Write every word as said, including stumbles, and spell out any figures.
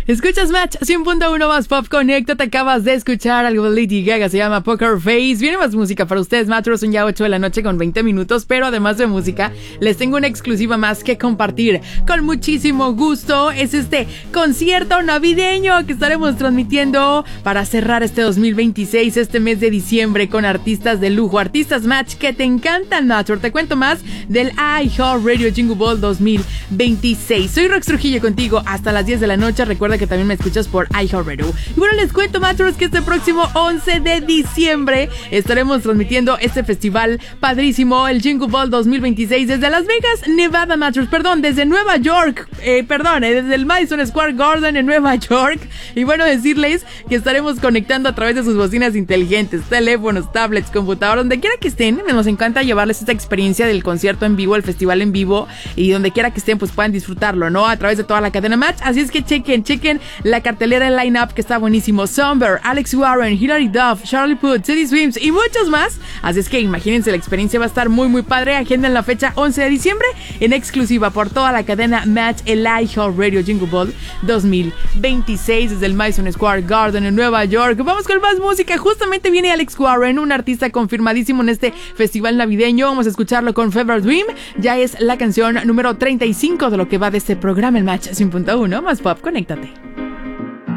Escuchas Match cien punto uno más Pop Connecta. Te acabas de escuchar algo de Lady Gaga, se llama Poker Face. Viene más música para ustedes, Matros. Son ya ocho de la noche con veinte minutos. Pero además de música, les tengo una exclusiva más que compartir con muchísimo gusto. Es este concierto navideño que estaremos transmitiendo para cerrar este dos mil veintiséis, este mes de diciembre, con artistas de lujo, artistas Match que te encantan, Matro. Te cuento más del iHeartRadio Jingle Ball dos mil veintiséis. Soy Rox Trujillo contigo hasta las diez de la noche. Recuerda que también me escuchas por iHeartRadio. Y bueno, les cuento, Matros, que este próximo once de diciembre estaremos transmitiendo este festival padrísimo, el Jingle Ball dos mil veintiséis, desde Las Vegas, Nevada, Matros, perdón, desde Nueva York, eh, perdón, eh, desde el Madison Square Garden en Nueva York. Y bueno, decirles que estaremos conectando a través de sus bocinas inteligentes, teléfonos, tablets, computadoras, donde quiera que estén. Nos encanta llevarles esta experiencia del concierto en vivo, el festival en vivo, y donde quiera que estén, pues puedan disfrutarlo, ¿no? A través de toda la cadena Match. Así es que chequen, chequen la cartelera, el line-up, que está buenísimo. Somber, Alex Warren, Hilary Duff, Charlie Puth, Teddy Swims y muchos más. Así es que imagínense, la experiencia va a estar muy muy padre. Agenden la fecha once de diciembre en exclusiva por toda la cadena Match, el iHeartRadio Jingle Ball dos mil veintiséis desde el Madison Square Garden en Nueva York. Vamos con más música. Justamente viene Alex Warren, un artista confirmadísimo en este festival navideño. Vamos a escucharlo con Fever Dream. Ya es la canción número treinta y cinco de lo que va de este programa, el Match cien punto uno más Pop. Conéctate.